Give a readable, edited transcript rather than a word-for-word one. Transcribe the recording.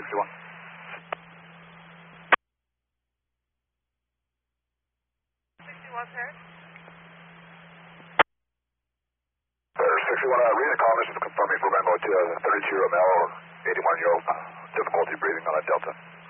61. Pair 61, read the call, this is confirming for Rainbow 32 Romeo, 81-year-old, difficulty breathing on a Delta.